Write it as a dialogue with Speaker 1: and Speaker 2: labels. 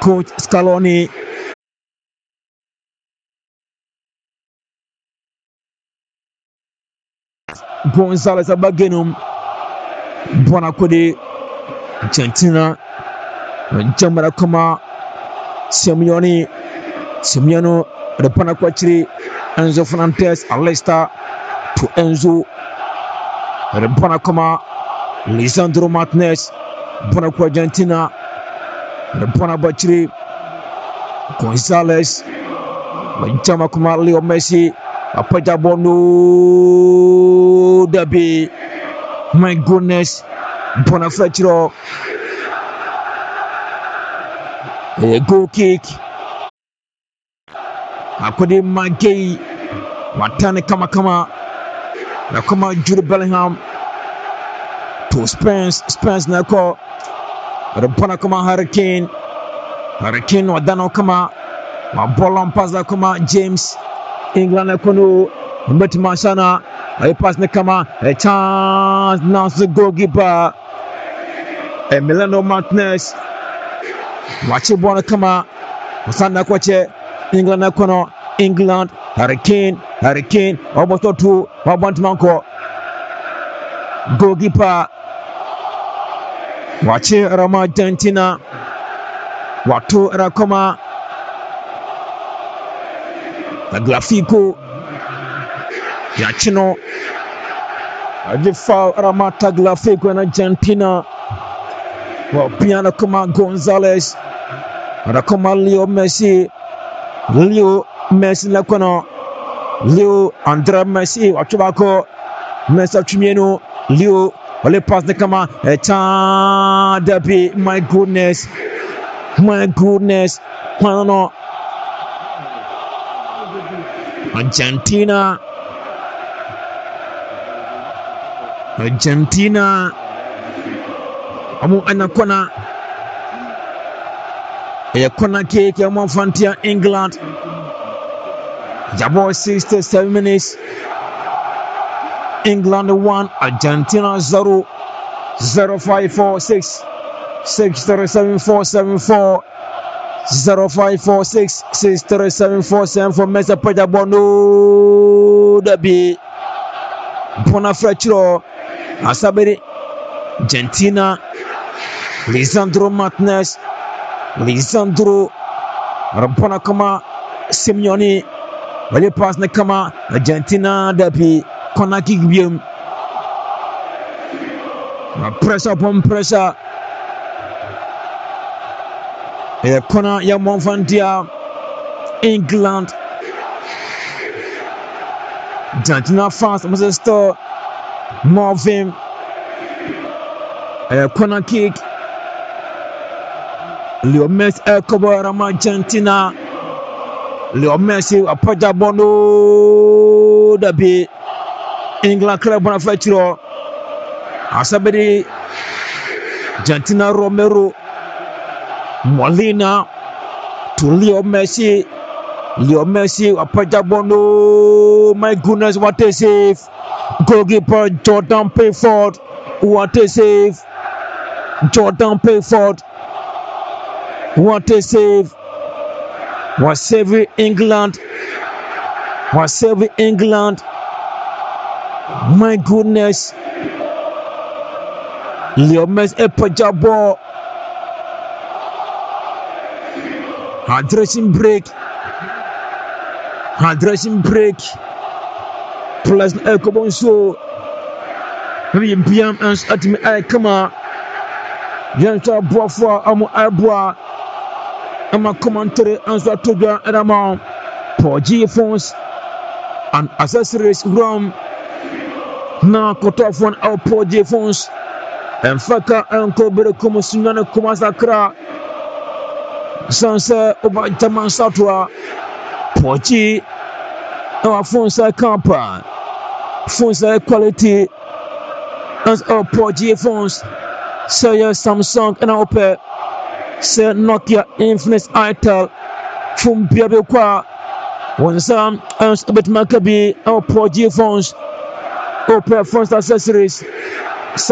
Speaker 1: Coach Scaloni. Gonzalez Abagenum. Bonakode. Argentina. Jamara Koma. Simeano. The Panaquachri. Enzo Fernandez. Alesta. To Enzo. The Bonakoma. Lisandro Martinez. Bonakwa Argentina. The Bonabachri. Gonzalez. Jama Kuma Leo Messi. Apajabono Dabi. My goodness. Bonafretro. A goal kick. Akode Magei. Matane Kama. Nakoma Jude Bellingham. To Spence Nako. The Bonakoma Hurricane Wadano Kama. Mabolam Pazla Kama James. England Kono. Mbeti Mashana. A pass Nakama. A chance now to goalkeeper. Emiliano Martinez. Wachi Bonakama. Masana Kwache. England Kono. England. Hurricane. Almost to Wabantimanko. Goalkeeper. Wachi Rama Argentina. Watu Rakoma. Tagliafico. Yachino. Ajifa Rama Tagliafico in Argentina. Piano Koma Gonzalez. Rakoma Leo Messi Lakono. Leo Andrea Messi. Wachubako. Messi Chimieno. Leo. Ole pass the Kama. Dabi. My goodness. No. Argentina. Amu anakona. Kona kick ya Monfantia England. Jabo 67 minutes. England 1, Argentina 0. 0546 637 0546 637 Mesa Pajabono Dabi Bonafretro Asaberi Argentina Lisandro Martinez Bonakoma Simeone Wale pass Nakama Argentina Dabi Konaki Bium pressure upon pressure. Corner ya Monfantia England. Argentina fans must store more of him. Corner kick. Leo Messi Elkobo Rama Argentina. Leo Messi Apajabono Dabi England club Bonafretro. Asabedi Argentina Romero Molina to Leo Messi Apajabono. My goodness, what a save. Goalkeeper Jordan Pickford. What a save. Jordan Pickford. What a save. Was saving England. My goodness. Leo Messi Epajabo. Hydration break. Plus Elkobonso. Maybe Biam and Atimi Aikama. Yanta Boafwa Amu Abwa. Ama commentary answer to the amount. For G phones and accessories room. Now cut off one our Pro G phones. And Faka and Kobere Kumusuna Kumasakra Sansa over Taman Satwa Pochi our phones are camper. Phones are quality as our Pochi phones. Say Samsung and our pair. Say Nokia Infinix Itel from Biabekwa. One some and a bit Maccabi our Pochi phones. Opera phones accessories.